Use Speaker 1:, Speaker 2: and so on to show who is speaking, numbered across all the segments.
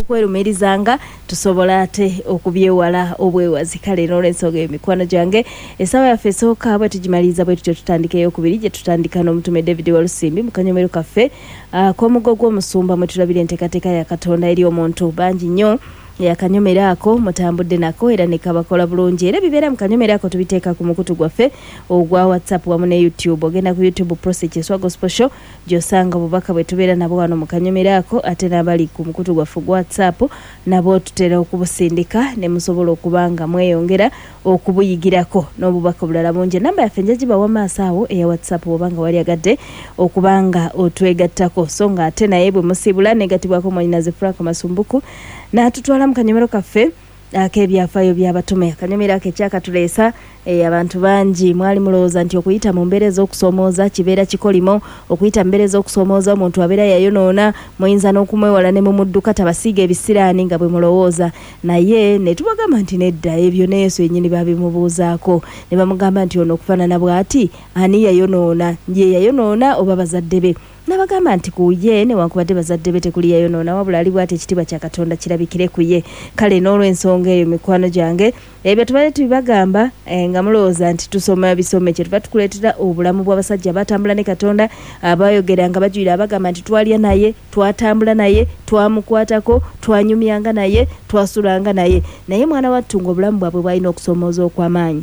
Speaker 1: okwerumirizanga tusobola ate okubyewala obwewazi. Kale n'olw'ensonga emikwano gyange essaawa yaffe esooka bwe tugimaliza bwe tutyo tutandikeyo okubiri gye tutandika n'omutume David Walusimbi mu kanyomero kaffe ak'omugo gw'omusumba mwe tulabira enteekateeka ya Katonda eri omuntu bangi nnyo yakanyomera ako mutambudde nako era ne kabakola bulungi era bibeera mu kanyomera ako tubiteeka ku mukutu gwaffe ogwa WhatsApp wamu ne YouTube. Ogenda ku YouTube Prostate Eswa Gospel Show gy'osanga obubaka bwe tubeera nabo wano mu kanyomera ako ate n'abali ku mukutu gwaffe gwa WhatsApp nabo tutera okubusindika ne musobola okubanga mweyongera okubuyigirako n'obubaka bulala bungi. Namba yaffe njagibawa maaso awo eya WhatsApp obanga wali agadde okubanga otwegattako so nga ate naye bwe musiibula negatibwako Mwanyinaze Frank Masumbuku n'atutwala mu kanyomero kaffe ak'ebyafaayo by'abatume. Akanyomero ako ekyakatuleesa abantu bangi mwali mulowooza nti okuyita mu mbeera ez'okusoomooza kibeera kikolimo, okuyita mu mbeera ez'okusoomooza omuntu abeera yayonoona muyinza n'okumwewala ne mu mudduka tabasiiga ebisiraani nga bwe mulowooza. Naye ne tubagamba nti nedda ebyo ne Yesu yennyini babimubuuzaako ne bamugamba nti ono okufaanana bw'ati ani yayonoona, ye yayonoona oba bazadde be? Nabagamba nti kuye newankubadde bazadde be tekuli yayonoona wabula ali bw'ati ekitiibwa kya Katonda kirabikire ku ye. Kale n'olw'ensonga eyo mikwano gyange ebyo tubadde tubibagamba nga mulowooza nti tusoma bisome kye tuba tukuleetera obulamu bw'abasajja batambula ne Katonda abayogeranga bajulira abagamba nti twalya naye, twatambula naye, twamukwatako, twanyumyanga naye, twasulanga naye. Naye mwana wattu ng'obulamu bwabwe bwalina okusoomooza okw'amaanyi.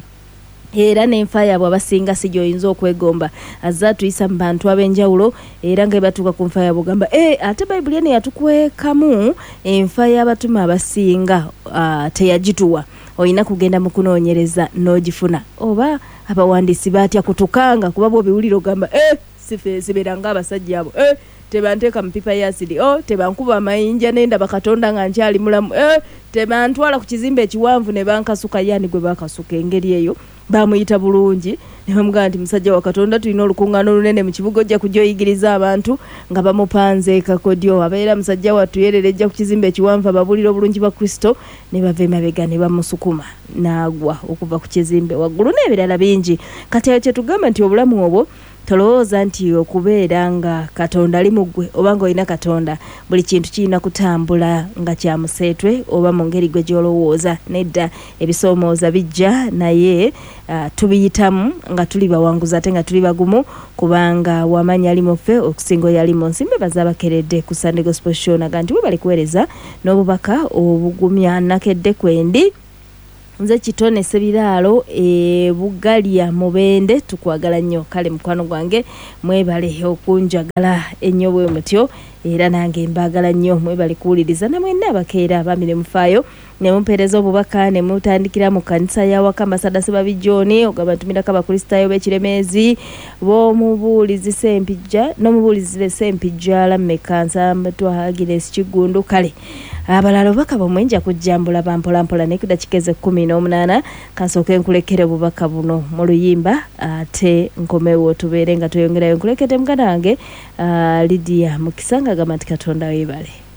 Speaker 1: Era n'enfa yaabwe abasinga si gy'oyinza okwegomba azze atuyisa mu bantu ab'enjawulo era nga batuuka ku nfa yaabwe ogamba ate Bayibuli eno yatukwekamu enfa y'abatume abasinga teyagituwa. Olina kugenda mu kunoonyereza n'ogifuna. Oba abawandiisi baatya kutukanga kuba bw'obiwulira ogamba sibeera ng'abasajja abo tebanteeka mu pipa ya asidi, tebankuba amayinja n'endaba Katonda nga nkyali mulamu, tebantwala ku kizimbe ekiwanvu ne bankasuka. Yani gwe bakasuka engeri eyo bamuyita bulungi ne bamugamba nti musajja wa Katonda tulina olukuŋŋaana olunene mu kibuga ojja kujja oyigiriza abantu nga bamupanze kakodyo. Abeera musajja wattu yererejja ku kizimbe ekiwanvu ababulira obulungi bwa Kristo ne bava emabega ne bamusukuma n'agwa okuva ku kizimbe waggulu n'ebirala bingi. Kati eyo kye tugamba nti obulamu obwo tolowooza nti okubeera nga Katonda ali mu ggwe oba ng'olina Katonda buli kintu kirina kutambula nga kya museetwe oba mu ngeri gwe gy'olowooza. Nedda ebisoomooza bijja naye tubiyitamu nga tuli bawanguzi ate nga tuli bagumu kubanga wamanya ali mu ffe okusinga yali mu nsimbe bazabakeredde ku Sunday Gospel Show naga nti we bali kuweereza n'obubaka obugumya nakedde kwendi. Nze Kitone Sebiraalo Bugalya Mubende tukwagala nnyo. Kale mukwano gwange mwebale okunjagala ennyo bwe mutyo era nange mbagala nnyo mwebale kuwuliriza na mwenna abakeera abamire mufaayo ne mumpeereza obubaka ne mutandikira mu kanisa ya Wakamba Sadasiba Bijoni ogamba ntumirako abakristaayo b'Ekiremeezi b'omubuulizi Sempijja n'omubuulizi Sempijja Lameka Nsamba Agnes Kigundu. Kale abalala obubaka bw'omwe nja kujjambula bampolampola naye kudakikeze 18 kansooke nkulekere obubaka buno mu luyimba ate nkomewo tubeere nga tweyongerayo nkulekete muganda wange Lydia Mukisa nga agamba nti Katonda weebale.